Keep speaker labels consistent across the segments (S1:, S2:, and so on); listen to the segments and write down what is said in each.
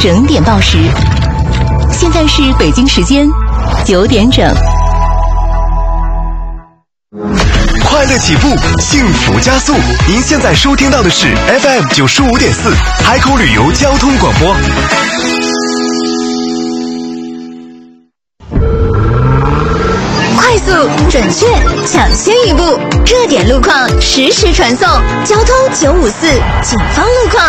S1: 整点报时。现在是北京时间9点整。
S2: 快乐起步，幸福加速。您现在收听到的是 FM 95.4海口旅游交通广播。
S1: 快速、准确、抢先一步，热点路况实时传送。交通954警方路况。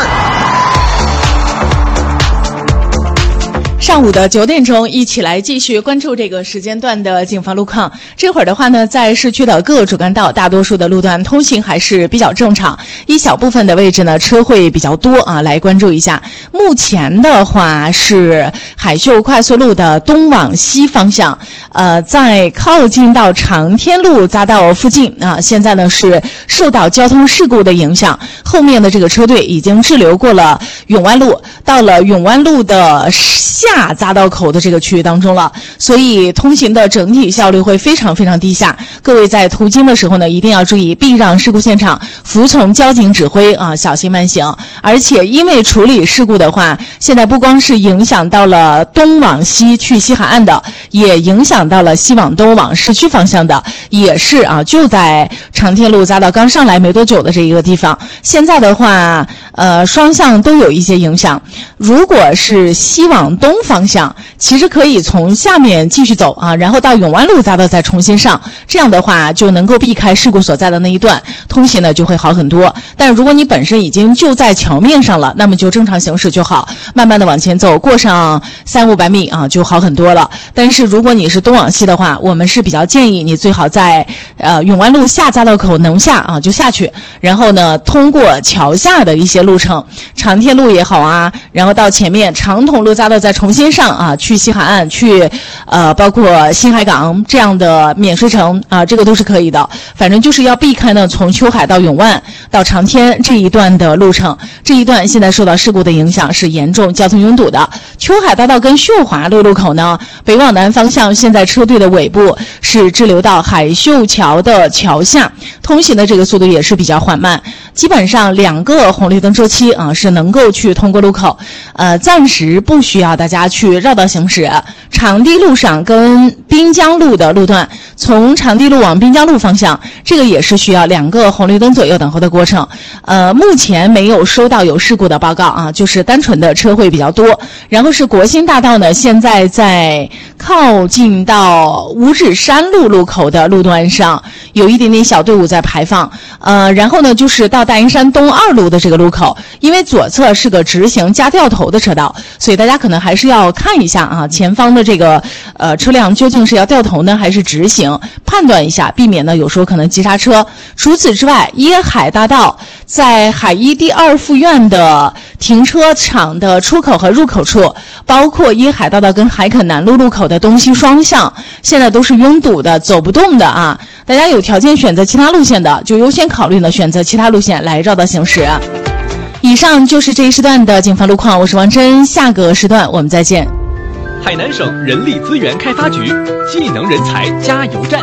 S3: 上午的9点钟，一起来继续关注这个时间段的警方路况。这会儿的话呢，在市区的各个主干道，大多数的路段通行还是比较正常，一小部分的位置呢，车会比较多啊，来关注一下。目前的话是海秀快速路的东往西方向，在靠近到长天路匝道附近啊，现在呢是受到交通事故的影响，后面的这个车队已经滞留过了永湾路，到了永湾路的下匝道口的这个区域当中了，所以通行的整体效率会非常非常低下。各位在途经的时候呢，一定要注意避让事故现场，服从交警指挥啊，小心慢行。而且因为处理事故的话，现在不光是影响到了东往西去西海岸的，也影响到了西往东往市区方向的，也是啊，就在长天路匝道刚上来没多久的这一个地方。现在的话，双向都有一些影响。如果是西往东方向，其实可以从下面继续走啊，然后到永湾路匝道再重新上，这样的话就能够避开事故所在的那一段，通行呢就会好很多。但如果你本身已经就在桥面上了，那么就正常行驶就好，慢慢的往前走，过上300-500米啊就好很多了。但是如果你是东往西的话，我们是比较建议你最好在永湾路下匝道口能下啊就下去，然后呢通过桥下的一些路程，长天路也好啊，然后到前面长筒路匝道再重新上啊，去西海岸，去包括新海港这样的免税城啊，这个都是可以的。反正就是要避开呢从秋海到永万到长天这一段的路程，这一段现在受到事故的影响是严重交通拥堵的。秋海大道跟秀华路路口呢，北往南方向现在车队的尾部是滞留到海秀桥的桥下，通行的这个速度也是比较缓慢，基本上2个红绿灯周期啊是能够去通过路口，暂时不需要大家去绕道行驶。长堤路上跟滨江路的路段，从长堤路往滨江路方向，这个也是需要2个红绿灯左右等候的过程。目前没有收到有事故的报告啊，就是单纯的车会比较多。然后是国兴大道呢，现在在靠近到五指山路路口的路段上有一点点小队伍在排放。然后呢就是到大营山东2路的这个路口，因为左侧是个直行加掉头的车道，所以大家可能还是要看一下啊，前方的这个车辆究竟是要掉头呢还是直行，判断一下，避免呢有时候可能急刹车。除此之外，椰海大道在海一第2附院的停车场的出口和入口处，包括椰海大道跟海肯南路路口的东西双向，现在都是拥堵的，走不动的啊。大家有条件选择其他路线的，就优先考虑呢选择其他路线来绕道行驶。以上就是这一时段的警方路况，我是王真，下个时段我们再见。
S4: 海南省人力资源开发局技能人才加油站。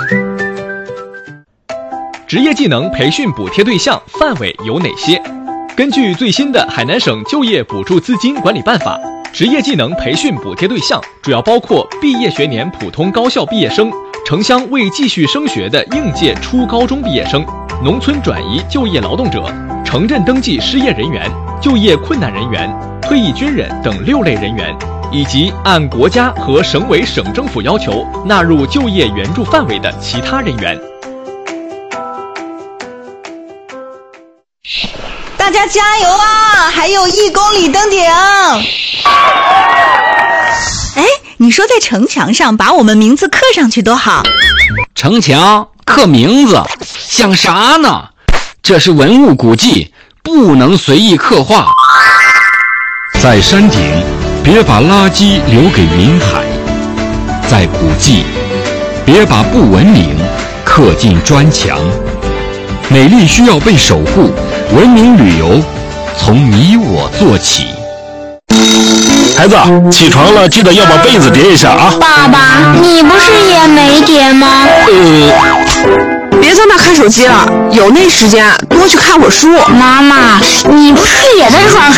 S4: 职业技能培训补贴对象范围有哪些？根据最新的海南省就业补助资金管理办法，职业技能培训补贴对象主要包括毕业学年普通高校毕业生、城乡未继续升学的应届初高中毕业生、农村转移就业劳动者、城镇登记失业人员、就业困难人员、退役军人等6类人员，以及按国家和省委省政府要求纳入就业援助范围的其他人员。
S5: 大家加油啊！还有1公里登顶。哎，你说在城墙上把我们名字刻上去多好。
S6: 城墙刻名字想啥呢？这是文物古迹，不能随意刻画。
S7: 在山顶别把垃圾留给云海，在古迹别把不文明刻进砖墙。美丽需要被守护，文明旅游从你我做起。
S8: 孩子，起床了，记得要把被子叠一下啊。
S9: 爸爸，你不是也没叠吗？
S10: 别在那看手机了，有那时间多去看会儿书。
S9: 妈妈，你不是也在耍